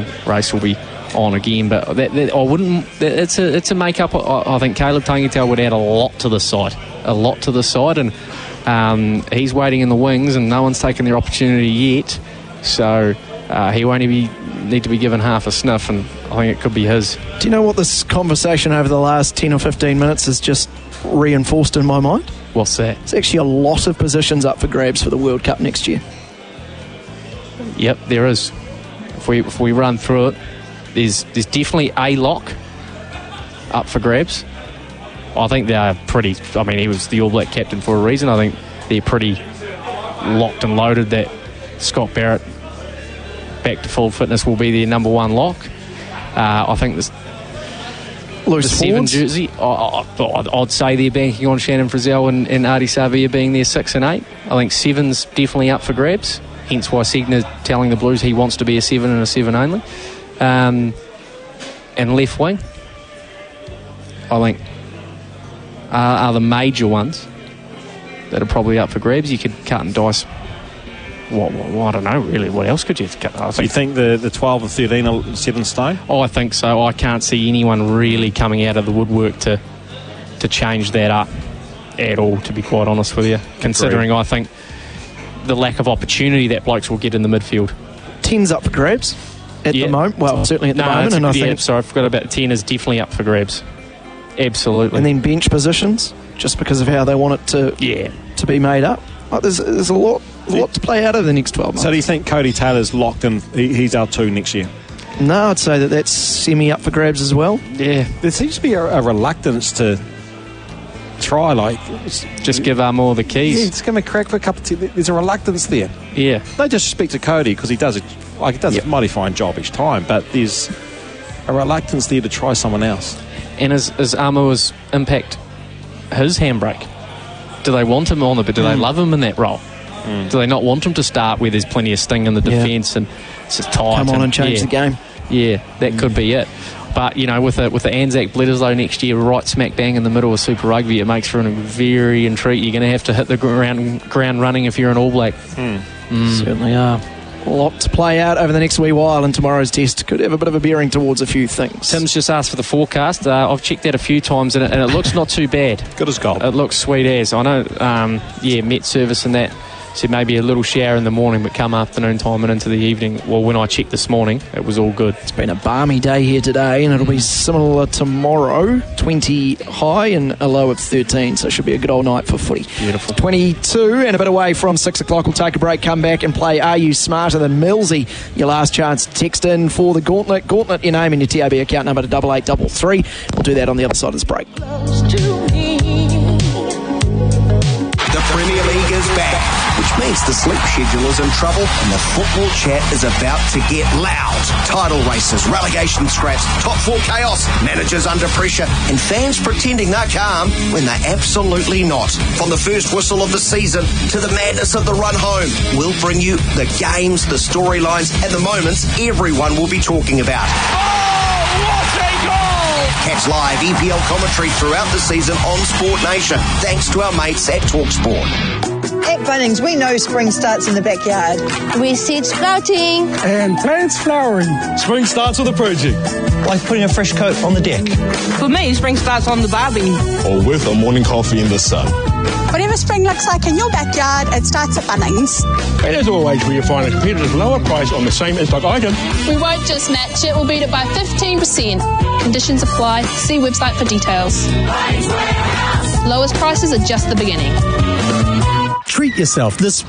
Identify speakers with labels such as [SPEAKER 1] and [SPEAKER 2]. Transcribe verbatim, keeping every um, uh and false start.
[SPEAKER 1] then race will be on again. But that, that, I wouldn't. That, it's a it's a make up. I, I think Caleb Tangitel would add a lot to the side, a lot to the side, and um, he's waiting in the wings, and no one's taken their opportunity yet. So uh, he won't be need to be given half a sniff, and I think it could be his.
[SPEAKER 2] Do you know what this conversation over the last ten or fifteen minutes has just reinforced in my mind?
[SPEAKER 1] What's that?
[SPEAKER 2] It's actually a lot of positions up for grabs for the World Cup next year.
[SPEAKER 1] Yep, there is. If we if we run through it, there's there's definitely a lock up for grabs. I think they're pretty. I mean, he was the All Black captain for a reason. I think they're pretty locked and loaded that Scott Barrett, back to full fitness, will be their number one lock. Uh, I think this
[SPEAKER 2] Loose
[SPEAKER 1] the seven
[SPEAKER 2] forwards.
[SPEAKER 1] jersey. I, I, I'd say they're banking on Shannon Frizzell and, and Ardie Savia being their six and eight. I think seven's definitely up for grabs. Hence why Segner's telling the Blues he wants to be a seven and a seven only. Um, and left wing, I think, are, are the major ones that are probably up for grabs. You could cut and dice. What, what, what I don't know really. What else could you cut? I
[SPEAKER 3] Do you think the, the twelve or thirteen are set in stone?
[SPEAKER 1] Oh, I think so. I can't see anyone really coming out of the woodwork to to change that up at all, to be quite honest with you, considering I think the lack of opportunity that blokes will get in the midfield.
[SPEAKER 2] Ten's up for grabs at
[SPEAKER 1] Yeah.
[SPEAKER 2] the moment. Well, certainly at the
[SPEAKER 1] no,
[SPEAKER 2] moment. And I
[SPEAKER 1] yeah,
[SPEAKER 2] think,
[SPEAKER 1] sorry, I forgot about ten is definitely up for grabs. Absolutely.
[SPEAKER 2] and then bench positions, just because of how they want it to
[SPEAKER 1] yeah.
[SPEAKER 2] to be made up. Like there's there's a lot a lot to play out of the next twelve months.
[SPEAKER 3] So do you think Cody Taylor's locked in? He, he's our two next year.
[SPEAKER 2] No, I'd say that that's semi up for grabs as well.
[SPEAKER 1] Yeah.
[SPEAKER 3] There seems to be a, a reluctance to try, like,
[SPEAKER 1] Just give Armour the
[SPEAKER 3] yeah,
[SPEAKER 1] keys.
[SPEAKER 3] just give him a crack for a cup of tea. There's a reluctance there.
[SPEAKER 1] Yeah.
[SPEAKER 3] No disrespect to Cody, because he does it like he does
[SPEAKER 1] Yep.
[SPEAKER 3] a mighty fine job each time, but there's a reluctance there to try someone else.
[SPEAKER 1] And is, is Armour's impact his handbrake? Do they want him on it, but do mm. they love him in that role? Mm. Do they not want him to start where there's plenty of sting in the
[SPEAKER 2] Yeah.
[SPEAKER 1] defence and it's just tight?
[SPEAKER 2] Come on and,
[SPEAKER 1] and
[SPEAKER 2] change
[SPEAKER 1] yeah,
[SPEAKER 2] the game.
[SPEAKER 1] Yeah, that mm. could be it. But, you know, with a, with the Anzac Bledisloe next year right smack bang in the middle of Super Rugby, it makes for a very intriguing. You're going to have to hit the ground, ground running if you're an All Black.
[SPEAKER 3] Mm.
[SPEAKER 1] Mm.
[SPEAKER 2] Certainly are. A lot to play out over the next wee while, and tomorrow's test could have a bit of a bearing towards a few things.
[SPEAKER 1] Tim's just asked for the forecast. Uh, I've checked that a few times, and it, and it looks not too bad.
[SPEAKER 3] Good as gold.
[SPEAKER 1] It looks sweet as. I know, um, yeah, Met Service and that said maybe a little shower in the morning, but come afternoon time and into the evening. Well, when I checked this morning, it was all good.
[SPEAKER 2] It's been a balmy day here today, and it'll be similar tomorrow. twenty high and a low of thirteen, so it should be a good old night for footy.
[SPEAKER 1] Beautiful.
[SPEAKER 2] twenty-two and a bit away from six o'clock. We'll take a break, come back and play Are You Smarter Than Millsy? Your last chance to text in for the Gauntlet. Gauntlet, your name and your T A B account number to double eight double three. We'll do that on the other side of this break.
[SPEAKER 4] The Premier League is back, which means the sleep schedule is in trouble and the football chat is about to get loud. Title races, relegation scraps, top four chaos, managers under pressure, and fans pretending they're calm when they're absolutely not. From the first whistle of the season to the madness of the run home, we'll bring you the games, the storylines, and the moments everyone will be talking about. Catch live E P L commentary throughout the season on Sport Nation, thanks to our mates at TalkSport.
[SPEAKER 5] At Bunnings, we know spring starts in the backyard.
[SPEAKER 6] We seed sprouting.
[SPEAKER 7] And plants flowering. Spring starts with a project.
[SPEAKER 8] Like putting a fresh coat on the deck.
[SPEAKER 9] For me, spring starts on the barbie.
[SPEAKER 10] Or with a morning coffee in the sun.
[SPEAKER 11] Whatever spring looks like in your backyard, it starts at Bunnings.
[SPEAKER 7] And as always, where you find a competitive lower price on the same in-stock item.
[SPEAKER 12] We won't just match it, we'll beat it by fifteen percent. Conditions apply. See website for details. Lowest prices are just the beginning.
[SPEAKER 13] Treat yourself this